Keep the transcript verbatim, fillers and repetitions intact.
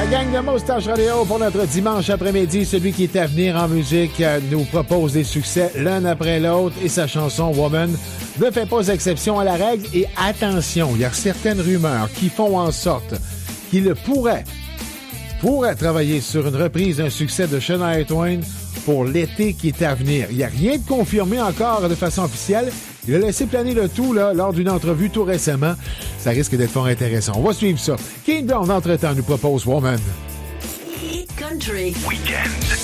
La gang de Moustache Radio pour notre dimanche après-midi. Celui qui est à venir en musique euh, nous propose des succès l'un après l'autre et sa chanson Woman ne fait pas exception à la règle. Et attention, il y a certaines rumeurs qui font en sorte qu'il pourrait, pourrait travailler sur une reprise d'un succès de Shania Twain pour l'été qui est à venir. Il n'y a rien de confirmé encore de façon officielle. Il a laissé planer le tout là, lors d'une entrevue tout récemment. Ça risque d'être fort intéressant. On va suivre ça. Kane Brown, entre-temps, nous propose Woman. Country Weekend.